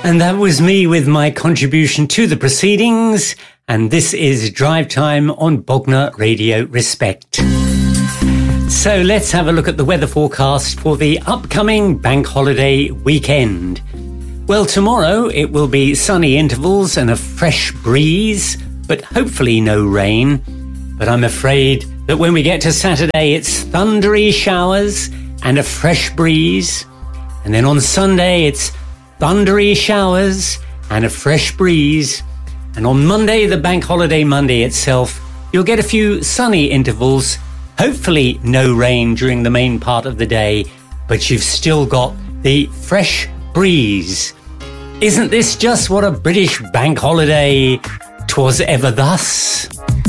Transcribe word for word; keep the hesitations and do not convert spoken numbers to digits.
And that was me with my contribution to the proceedings. And this is Drive Time on Bognor Radio Respect. So let's have a look at the weather forecast for the upcoming bank holiday weekend. Well, tomorrow it will be sunny intervals and a fresh breeze, but hopefully no rain. But I'm afraid that when we get to Saturday, it's thundery showers and a fresh breeze. And then on Sunday, it's thundery showers and a fresh breeze. And on Monday, the bank holiday Monday itself, you'll get a few sunny intervals, hopefully no rain during the main part of the day, but you've still got the fresh breeze. Isn't this just what a British bank holiday 'twas ever thus?